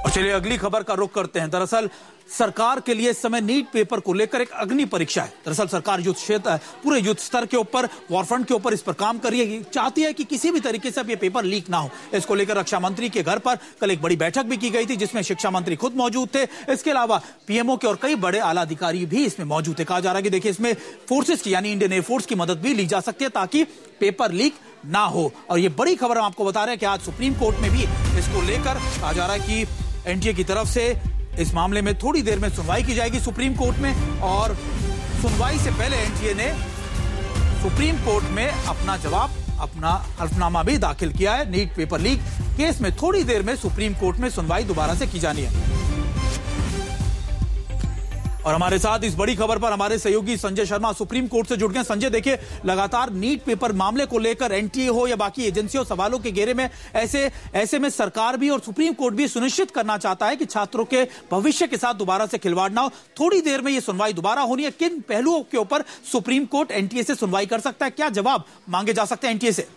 और चलिए अगली खबर का रुख करते हैं। दरअसल सरकार के लिए इस समय नीट पेपर को लेकर एक अग्नि परीक्षा है। दरअसल सरकार युद्ध क्षेत्र पूरे युद्ध स्तर के ऊपर वॉरफ्रंट के ऊपर इस पर काम कर रही है, चाहती है कि किसी भी तरीके से अब ये पेपर लीक ना हो। इसको लेकर रक्षा मंत्री के घर पर कल एक बड़ी बैठक भी की गई थी, जिसमें शिक्षा मंत्री खुद मौजूद थे। इसके अलावा पीएमओ के और कई बड़े आला अधिकारी भी इसमें मौजूद थे। कहा जा रहा है कि देखिए इसमें फोर्सेस की यानी इंडियन एयरफोर्स की मदद भी ली जा सकती है ताकि पेपर लीक ना हो। और ये बड़ी खबर हम आपको बता रहे हैं कि आज सुप्रीम कोर्ट में भी इसको लेकर कहा जा रहा है कि एनटीए की तरफ से इस मामले में थोड़ी देर में सुनवाई की जाएगी सुप्रीम कोर्ट में। और सुनवाई से पहले एनटीए ने सुप्रीम कोर्ट में अपना जवाब, अपना हल्फनामा भी दाखिल किया है। नीट पेपर लीक केस में थोड़ी देर में सुप्रीम कोर्ट में सुनवाई दोबारा से की जानी है। और हमारे साथ इस बड़ी खबर पर हमारे सहयोगी संजय शर्मा सुप्रीम कोर्ट से जुड़ गए। संजय, देखिए लगातार नीट पेपर मामले को लेकर एनटीए हो या बाकी एजेंसियों सवालों के घेरे में ऐसे में सरकार भी और सुप्रीम कोर्ट भी सुनिश्चित करना चाहता है कि छात्रों के भविष्य के साथ दोबारा से खिलवाड़ ना हो। थोड़ी देर में यह सुनवाई दोबारा होनी है। किन पहलुओं के ऊपर सुप्रीम कोर्ट एनटीए से सुनवाई कर सकता है? क्या जवाब मांगे जा सकते हैं एनटीए से?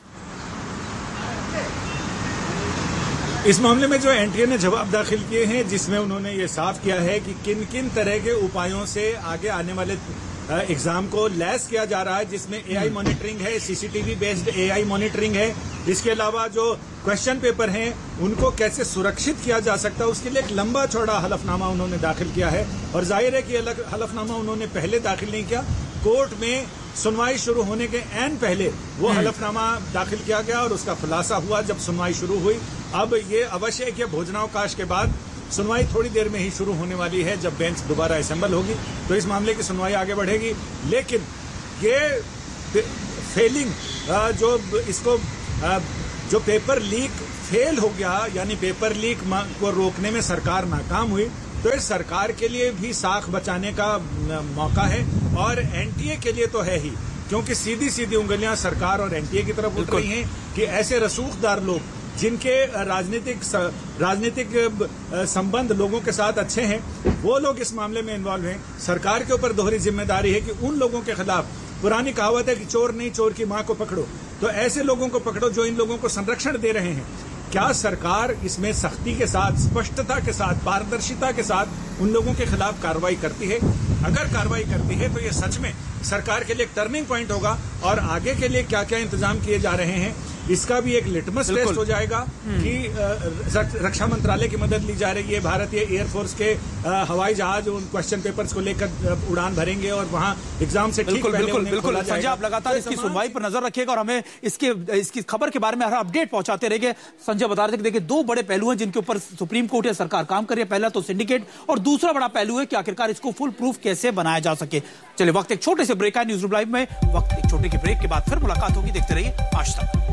इस मामले में जो एनटीए ने जवाब दाखिल किए हैं, जिसमें उन्होंने ये साफ किया है कि किन किन तरह के उपायों से आगे आने वाले एग्जाम को लैस किया जा रहा है, जिसमें एआई मॉनिटरिंग है, सीसीटीवी बेस्ड एआई मॉनिटरिंग है। इसके अलावा जो क्वेश्चन पेपर हैं उनको कैसे सुरक्षित किया जा सकता है, उसके लिए एक लंबा चौड़ा हलफनामा उन्होंने दाखिल किया है। और जाहिर है कि हलफनामा उन्होंने पहले दाखिल नहीं किया, कोर्ट में सुनवाई शुरू होने के ऐन पहले वो हलफनामा दाखिल किया गया और उसका खुलासा हुआ जब सुनवाई शुरू हुई। अब ये अवश्य है कि भोजनावकाश के बाद सुनवाई थोड़ी देर में ही शुरू होने वाली है। जब बेंच दोबारा असेंबल होगी तो इस मामले की सुनवाई आगे बढ़ेगी। लेकिन ये फेलिंग जो पेपर लीक फेल हो गया, यानी पेपर लीक को रोकने में सरकार नाकाम हुई, तो इस सरकार के लिए भी साख बचाने का मौका है और एनटीए के लिए तो है ही, क्योंकि सीधी सीधी उंगलियां सरकार और एनटीए की तरफ उठ रही हैं कि ऐसे रसूखदार लोग जिनके राजनीतिक संबंध लोगों के साथ अच्छे हैं, वो लोग इस मामले में इन्वॉल्व हैं। सरकार के ऊपर दोहरी जिम्मेदारी है कि उन लोगों के खिलाफ, पुरानी कहावत है कि चोर नहीं चोर की मां को पकड़ो, तो ऐसे लोगों को पकड़ो जो इन लोगों को संरक्षण दे रहे हैं। क्या सरकार इसमें सख्ती के साथ, स्पष्टता के साथ, पारदर्शिता के साथ उन लोगों के खिलाफ कार्रवाई करती है? अगर कार्रवाई करती है तो ये सच में सरकार के लिए एक टर्निंग पॉइंट होगा और आगे के लिए क्या क्या इंतजाम किए जा रहे हैं इसका भी एक लिटमस टेस्ट हो जाएगा कि रक्षा मंत्रालय की मदद ली जा रही है। भारतीय एयरफोर्स के हवाई जहाज उन क्वेश्चन पेपर्स को लेकर उड़ान भरेंगे और वहां एग्जाम से ठीक पहले उन्हें खोला जाएगा। संजय, आप लगातार इसकी सुनवाई पर नजर रखिएगा और हमें इसकी खबर के बारे में हर अपडेट पहुंचाते रहेंगे। संजय बता रहे थे कि देखिए दो बड़े पहलू हैं जिनके ऊपर सुप्रीम कोर्ट या सरकार काम कर रही है। पहला तो सिंडिकेट और दूसरा बड़ा पहलू है कि आखिरकार इसको फुल प्रूफ कैसे बनाया जा सके। चलिए वक्त एक छोटे से ब्रेक का, न्यूज़ रूम लाइव में वक्त एक छोटे के ब्रेक के बाद फिर मुलाकात होगी। देखते रहिए आज तक।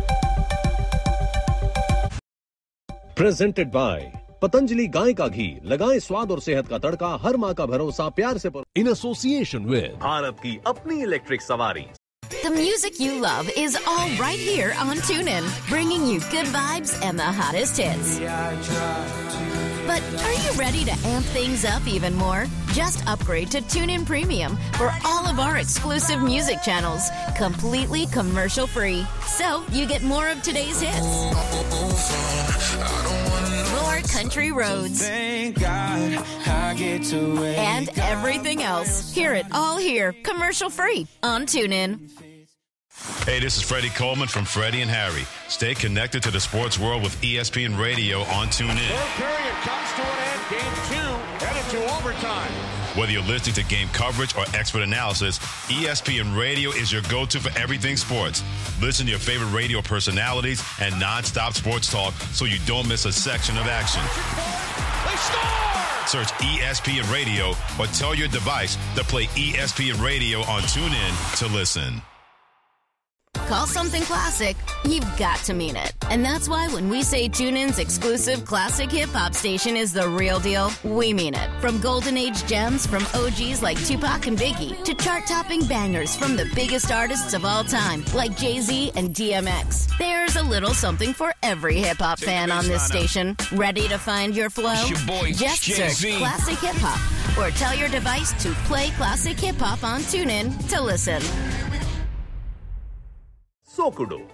प्रेजेंटेड बाय पतंजलि गाय का घी, लगाएं स्वाद और सेहत का तड़का, हर माँ का भरोसा प्यार से इन एसोसिएशन विद भारत की अपनी इलेक्ट्रिक सवारी। The music you love is all right here on TuneIn, bringing you good vibes and the hottest hits. But are you ready to amp things up even more? Just upgrade to TuneIn Premium for all of our exclusive music channels, completely commercial free. So you get more of today's hits, more country roads, and everything else. Hear it all here, commercial free on TuneIn. Hey, this is Freddie Coleman from Freddie and Harry. Stay connected to the sports world with ESPN Radio on TuneIn. Third period comes to an end. Game 2 headed to overtime. Whether you're listening to game coverage or expert analysis, ESPN Radio is your go-to for everything sports. Listen to your favorite radio personalities and non-stop sports talk so you don't miss a section of action. They score! Search ESPN Radio or tell your device to play ESPN Radio on TuneIn to listen. Call something classic, you've got to mean it. And that's why when we say TuneIn's exclusive classic hip-hop station is the real deal, we mean it. From golden age gems from OGs like Tupac and Biggie to chart-topping bangers from the biggest artists of all time like Jay-Z and DMX. There's a little something for every hip-hop fan on this station. Ready to find your flow? Just search Classic Hip-Hop or tell your device to play Classic Hip-Hop on TuneIn to listen. सोकुडो